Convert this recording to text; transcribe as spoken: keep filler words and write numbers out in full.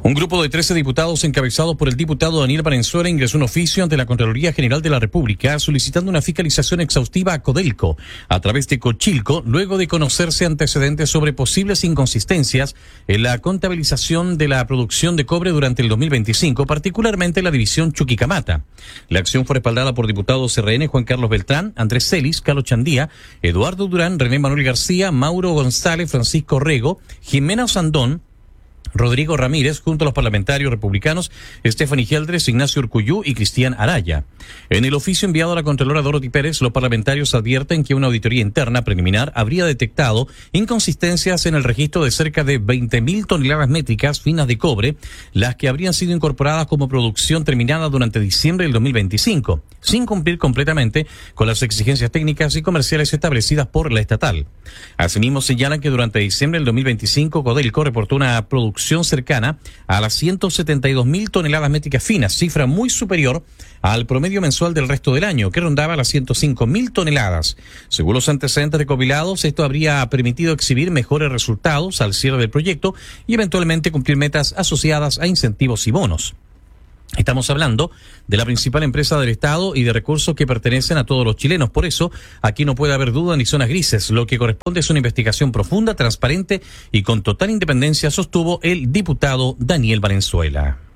Un grupo de trece diputados encabezados por el diputado Daniel Valenzuela ingresó un oficio ante la Contraloría General de la República solicitando una fiscalización exhaustiva a Codelco a través de Cochilco, luego de conocerse antecedentes sobre posibles inconsistencias en la contabilización de la producción de cobre durante el dos mil veinticinco, particularmente la división Chuquicamata. La acción fue respaldada por diputados R N Juan Carlos Beltrán, Andrés Celis, Carlos Chandía, Eduardo Durán, René Manuel García, Mauro González, Francisco Rego, Jimena Osandón, Rodrigo Ramírez, junto a los parlamentarios republicanos Stephanie Geldres, Ignacio Urcuyú y Cristian Araya. En el oficio enviado a la Contralora Dorothy Pérez, los parlamentarios advierten que una auditoría interna preliminar habría detectado inconsistencias en el registro de cerca de veinte mil toneladas métricas finas de cobre, las que habrían sido incorporadas como producción terminada durante diciembre del dos mil veinticinco, sin cumplir completamente con las exigencias técnicas y comerciales establecidas por la estatal. Asimismo, señalan que durante diciembre del dos mil veinticinco, Codelco reportó una producción cercana a las ciento setenta y dos mil toneladas métricas finas, cifra muy superior al promedio mensual del resto del año, que rondaba las ciento cinco mil toneladas. Según los antecedentes recopilados, esto habría permitido exhibir mejores resultados al cierre del proyecto y eventualmente cumplir metas asociadas a incentivos y bonos. Estamos hablando de la principal empresa del Estado y de recursos que pertenecen a todos los chilenos. Por eso, aquí no puede haber duda ni zonas grises. Lo que corresponde es una investigación profunda, transparente y con total independencia, sostuvo el diputado Daniel Valenzuela.